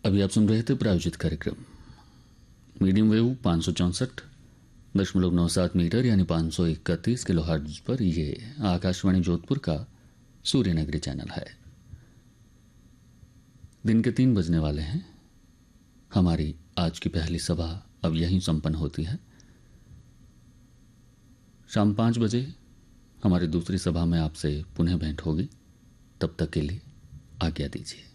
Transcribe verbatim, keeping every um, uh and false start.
अभी आप सुन रहे थे प्रायोजित कार्यक्रम मीडियम वेव पाँच सौ चौंसठ दशमलव नौ सात मीटर यानी पाँच सौ इकतीस किलो हर्ट्ज पर। ये आकाशवाणी जोधपुर का सूर्यनगरी चैनल है। दिन के तीन बजने वाले हैं। हमारी आज की पहली सभा अब यहीं संपन्न होती है। शाम पाँच बजे हमारी दूसरी सभा में आपसे पुनः भेंट होगी। तब तक के लिए आज्ञा दीजिए।